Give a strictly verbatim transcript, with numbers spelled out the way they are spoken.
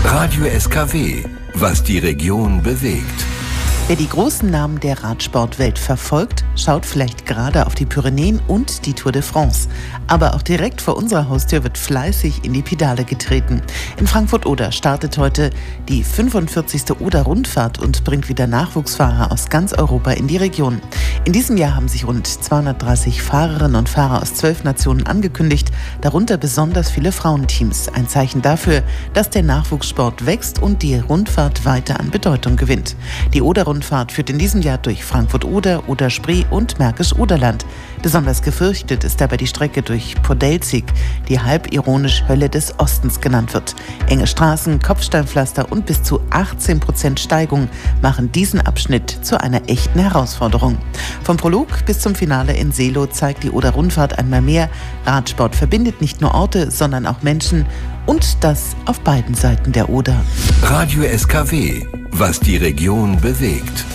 Radio S K W, was die Region bewegt. Wer die großen Namen der Radsportwelt verfolgt, schaut vielleicht gerade auf die Pyrenäen und die Tour de France. Aber auch direkt vor unserer Haustür wird fleißig in die Pedale getreten. In Frankfurt-Oder startet heute die fünfundvierzigste Oder-Rundfahrt und bringt wieder Nachwuchsfahrer aus ganz Europa in die Region. In diesem Jahr haben sich rund zweihundertdreißig Fahrerinnen und Fahrer aus zwölf Nationen angekündigt, darunter besonders viele Frauenteams. Ein Zeichen dafür, dass der Nachwuchssport wächst und die Rundfahrt weiter an Bedeutung gewinnt. Die Oder-Rundfahrt führt in diesem Jahr durch Frankfurt-Oder, Oder-Spree und Märkisch-Oderland. Besonders gefürchtet ist dabei die Strecke durch Podelzig, die halb ironisch Hölle des Ostens genannt wird. Enge Straßen, Kopfsteinpflaster und bis zu achtzehn Prozent Steigung machen diesen Abschnitt zu einer echten Herausforderung. Vom Prolog bis zum Finale in Seelow zeigt die Oder-Rundfahrt einmal mehr, Radsport verbindet nicht nur Orte, sondern auch Menschen, und das auf beiden Seiten der Oder. Radio S K W, was die Region bewegt.